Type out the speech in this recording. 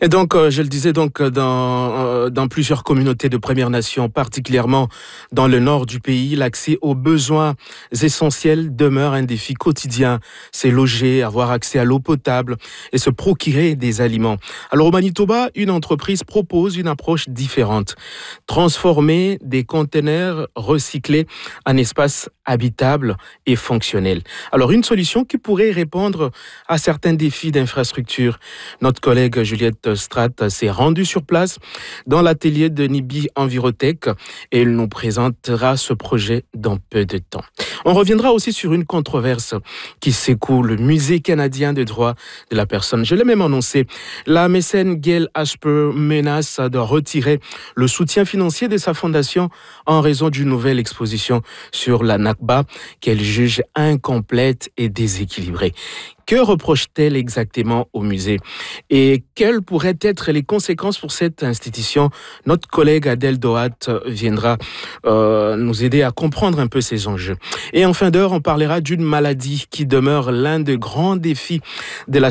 Et donc, je le disais, donc dans plusieurs communautés de Premières Nations, particulièrement dans le nord du pays, l'accès aux besoins essentiels demeure un défi quotidien. C'est loger, avoir accès à l'eau potable et se procurer des aliments. Alors au Manitoba, une entreprise propose une approche différente. Transformer des conteneurs recyclés en espaces habitables et fonctionnels. Alors une solution qui pourrait répondre à certains défis d'infrastructure. Notre collègue Juliette Stratt s'est rendue sur place dans l'atelier de Nibi Envirotech et elle nous présentera ce projet dans peu de temps. On reviendra aussi sur une controverse qui secoue le Musée canadien des droits de la personne. Je l'ai même annoncé. La mécène Gail Asper menace de retirer le soutien financier de sa fondation en raison d'une nouvelle exposition sur la Nakba qu'elle juge incomplète et déséquilibrée. Que reproche-t-elle exactement au musée? Et quelles pourraient être les conséquences pour cette institution? Notre collègue Adèle Dohat viendra nous aider à comprendre un peu ces enjeux. Et en fin d'heure, on parlera d'une maladie qui demeure l'un des grands défis de la